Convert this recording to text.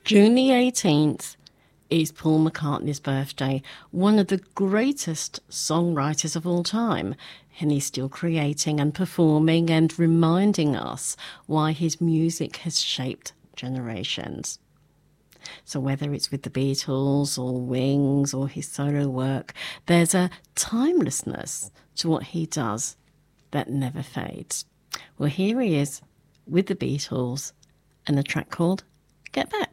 June the 18th is Paul McCartney's birthday, one of the greatest songwriters of all time. And he's still creating and performing and reminding us why his music has shaped generations. So whether it's with the Beatles or Wings or his solo work, there's a timelessness to what he does that never fades. Well, here he is with the Beatles and a track called Get Back.